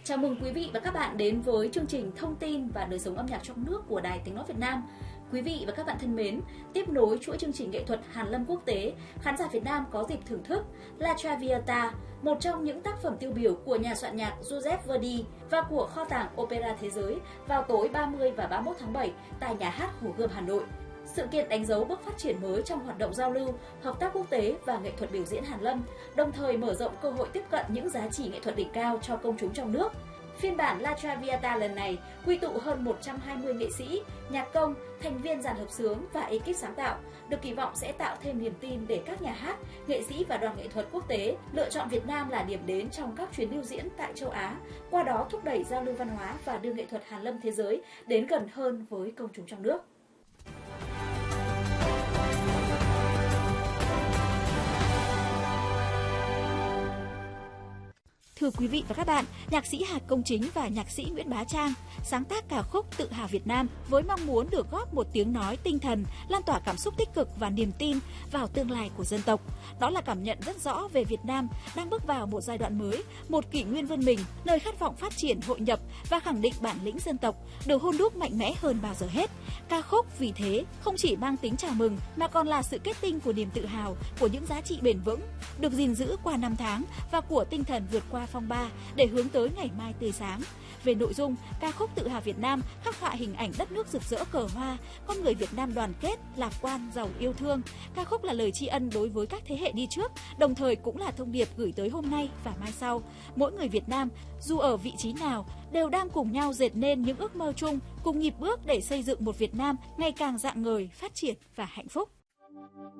Chào mừng quý vị và các bạn đến với chương trình Thông tin và đời sống âm nhạc trong nước của Đài Tiếng nói Việt Nam. Quý vị và các bạn thân mến, tiếp nối chuỗi chương trình nghệ thuật Hàn Lâm quốc tế, khán giả Việt Nam có dịp thưởng thức La Traviata, một trong những tác phẩm tiêu biểu của nhà soạn nhạc Giuseppe Verdi và của Kho tàng Opera Thế giới vào tối 30 và 31 tháng 7 tại Nhà hát Hồ Gươm Hà Nội. Sự kiện đánh dấu bước phát triển mới trong hoạt động giao lưu, hợp tác quốc tế và nghệ thuật biểu diễn Hàn Lâm, đồng thời mở rộng cơ hội tiếp cận những giá trị nghệ thuật đỉnh cao cho công chúng trong nước. Phiên bản La Traviata lần này quy tụ hơn 120 nghệ sĩ, nhạc công, thành viên dàn hợp xướng và ekip sáng tạo, được kỳ vọng sẽ tạo thêm niềm tin để các nhà hát, nghệ sĩ và đoàn nghệ thuật quốc tế lựa chọn Việt Nam là điểm đến trong các chuyến lưu diễn tại châu Á, qua đó thúc đẩy giao lưu văn hóa và đưa nghệ thuật Hàn Lâm thế giới đến gần hơn với công chúng trong nước. Thưa quý vị và các bạn, nhạc sĩ Hà Công Chính và nhạc sĩ Nguyễn Bá Trang sáng tác ca khúc Tự hào Việt Nam với mong muốn được góp một tiếng nói tinh thần, lan tỏa cảm xúc tích cực và niềm tin vào tương lai của dân tộc. Đó là cảm nhận rất rõ về Việt Nam đang bước vào một giai đoạn mới, một kỷ nguyên vươn mình, nơi khát vọng phát triển hội nhập và khẳng định bản lĩnh dân tộc được hun đúc mạnh mẽ hơn bao giờ hết. Ca khúc vì thế không chỉ mang tính chào mừng mà còn là sự kết tinh của niềm tự hào, của những giá trị bền vững được gìn giữ qua năm tháng và của tinh thần vượt qua phong ba để hướng tới ngày mai tươi sáng. Về nội dung, ca khúc Tự hào Việt Nam khắc họa hình ảnh đất nước rực rỡ cờ hoa, con người Việt Nam đoàn kết, lạc quan, giàu yêu thương. Ca khúc là lời tri ân đối với các thế hệ đi trước, đồng thời cũng là thông điệp gửi tới hôm nay và mai sau. Mỗi người Việt Nam, dù ở vị trí nào, đều đang cùng nhau dệt nên những ước mơ chung, cùng nhịp bước để xây dựng một Việt Nam ngày càng rạng ngời, phát triển và hạnh phúc.